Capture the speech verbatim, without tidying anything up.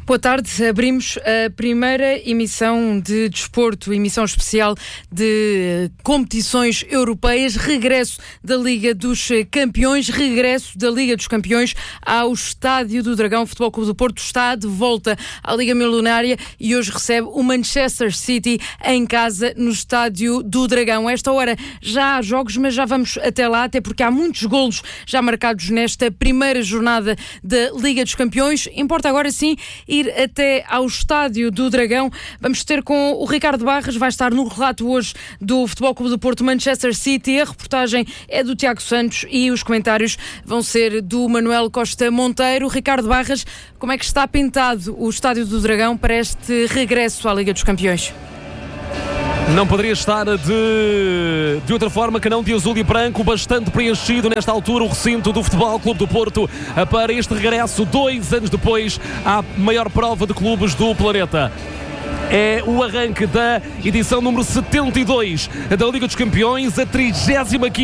Boa tarde, abrimos a primeira emissão de desporto, emissão especial de competições europeias, regresso da Liga dos Campeões, regresso da Liga dos Campeões ao Estádio do Dragão. O Futebol Clube do Porto está de volta à Liga Milionária e hoje recebe o Manchester City em casa no Estádio do Dragão. A esta hora já há jogos, mas já vamos até lá, até porque há muitos golos já marcados nesta primeira jornada da Liga dos Campeões. Importa agora sim ir até ao Estádio do Dragão. Vamos ter com o Ricardo Barras, vai estar no relato hoje do Futebol Clube do Porto Manchester City. A reportagem é do Tiago Santos e os comentários vão ser do Manuel Costa Monteiro. Ricardo Barras, como é que está pintado o Estádio do Dragão para este regresso à Liga dos Campeões? Não poderia estar de, de outra forma que não de azul e branco, bastante preenchido nesta altura o recinto do Futebol Clube do Porto para este regresso dois anos depois à maior prova de clubes do planeta. É o arranque da edição número setenta e dois da Liga dos Campeões, a trigésima quinta